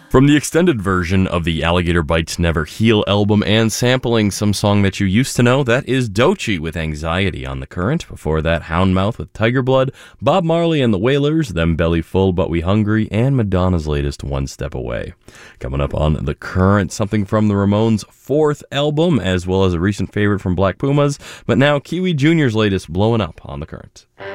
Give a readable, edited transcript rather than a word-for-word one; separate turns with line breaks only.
From the extended version of the Alligator Bites Never Heal album and sampling some song that you used to know, that is Doechii with Anxiety on The Current. Before that, Houndmouth with Tiger Blood, Bob Marley and the Wailers, Them Belly Full But We Hungry, and Madonna's latest One Step Away. Coming up on The Current, something from the Ramones' fourth album, as well as a recent favorite from Black Pumas, but now Kiwi Jr.'s latest, Blowing Up on The Current.